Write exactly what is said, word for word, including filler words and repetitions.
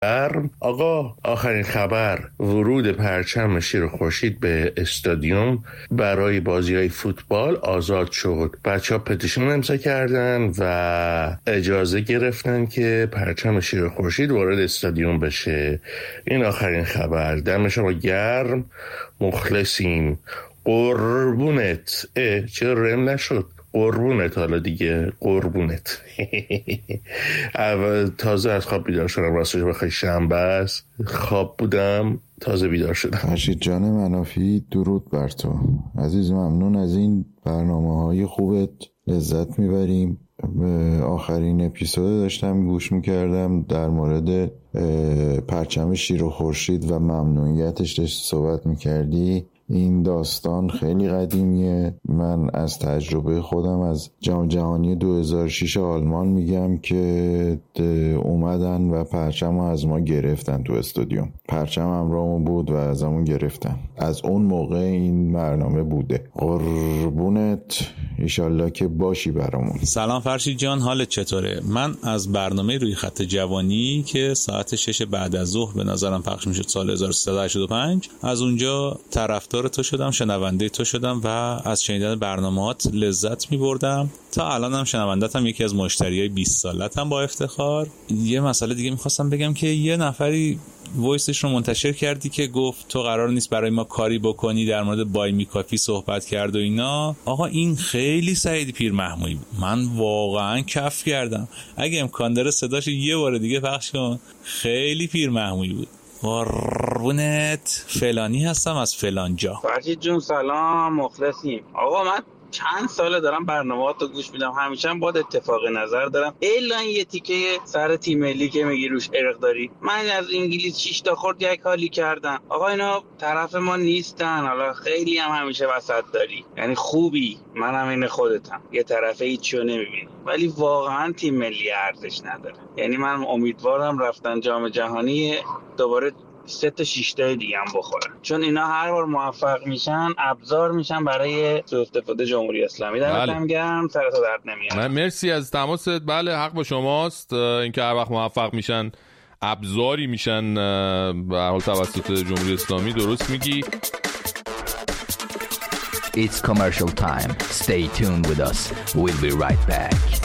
آقا آخرین خبر، ورود پرچم شیر و خورشید به استادیوم برای بازی‌های فوتبال آزاد شد. بچه‌ها پتیشن امضا کردن و اجازه گرفتن که پرچم شیر و خورشید وارد استادیوم بشه. این آخرین خبر. دم شما گرم، مخلصیم. قربونت. اه چرا رم نشد؟ قربونت. حالا دیگه قربونت. تازه از خواب بیدار شدم، راستش بخوای شنبه است، خواب بودم تازه بیدار شدم. فرشید جان منافی، درود بر تو عزیز. ممنون از این برنامه های خوبت، لذت میبریم. به آخرین اپیزود داشتم گوش میکردم در مورد پرچم شیر و خورشید و ممنوعیتش داشتی صحبت میکردی. این داستان خیلی قدیمیه. من از تجربه خودم از جام جهانی دو هزار و شش آلمان میگم که اومدن و پرچم از ما گرفتن تو استادیوم. پرچم همراهمون بود و از همون گرفتن. از اون موقع این برنامه بوده. قربونت، ایشالله که باشی برامون. سلام فرشید جان، حالت چطوره؟ من از برنامه روی خط جوانی که ساعت شش بعد از ظهر به نظرم پخش میشد سال هزار و سیصد و هشتاد و پنج، از اونجا طرفدار تو شدم، شنونده تو شدم و از شنیدن برنامه‌هات لذت می‌بردم. تا الانم شنونده‌ام، یکی از مشتریای بیست سالتم با افتخار. یه مسئله دیگه می‌خواستم بگم که یه نفری وایسش رو منتشر کردی که گفت تو قرار نیست برای ما کاری بکنی، در مورد بای می کافی صحبت کرد و اینا. آقا این خیلی سعید پیرمحمودی بود، من واقعا کف کردم. اگه امکان داره صداش یه بار دیگه پخش کن. خیلی پیرمحمودی بود. قربونت. فلانی هستم از فلان جا. فرشید جون سلام، مخلصیم. آقا من چند ساله دارم برنامه‌هاتو گوش میدم، همیشه هم باید اتفاق نظر دارم. الا یه تیکه سر تیم ملی که میگی روش ارق داری. من از انگلیس شش تا خورد یک حالی کردم. آقا اینا طرف ما نیستن. حالا خیلی هم همیشه وسط داری، یعنی خوبی، منم این خودتم، یه طرفه هیچو نمیبینی، ولی واقعا تیم ملی ارزش نداره. یعنی من امیدوارم رفتن جام جهانی دوباره سه تا شش تا دیگه هم بخورن، چون اینا هر بار موفق میشن ابزار میشن برای سوء استفاده جمهوری اسلامی. دمتون گرم، سرت درد نمیاد. من مرسی از تماست. بله حق با شماست، اینکه هر وقت موفق میشن ابزاری میشن به هر حال توسط جمهوری اسلامی. درست میگی. It's commercial time. Stay tuned with us. We'll be right back.